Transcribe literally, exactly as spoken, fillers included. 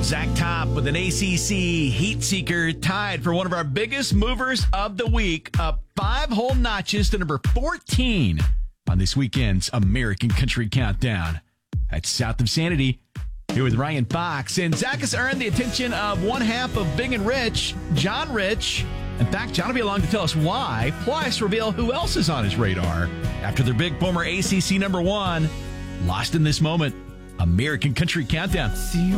Zach Top with an A C C heat seeker tied for one of our biggest movers of the week, up five whole notches to number fourteen on this weekend's American Country Countdown. That's South of Sanity. Here with Ryan Fox. And Zach has earned the attention of one half of Big and Rich, John Rich. In fact, John will be along to tell us why, plus reveal who else is on his radar after their big former A C C number one. Lost in This Moment, American Country Countdown.